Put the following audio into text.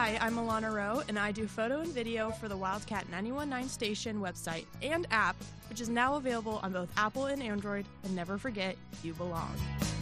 Hi, I'm Alana Rowe, and I do photo and video for the Wildcat 91.9 station website and app, which is now available on both Apple and Android. And never forget, you belong.